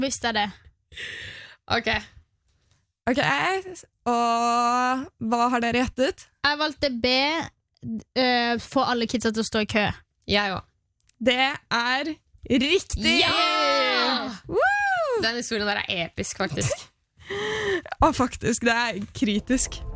Visste jeg det. Ok, og hva har dere gjettet? Jeg valgte B. Få alle kidsa til å stå i kø. jeg også. Det er riktig! Den historien der er episk, faktisk. Faktisk, det er kritisk.